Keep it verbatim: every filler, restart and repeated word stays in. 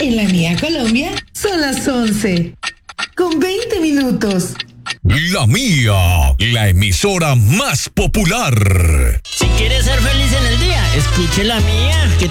En la mía Colombia son las once con veinte minutos. La mía, la emisora más popular. Si quieres ser feliz en el día, escuche la mía, que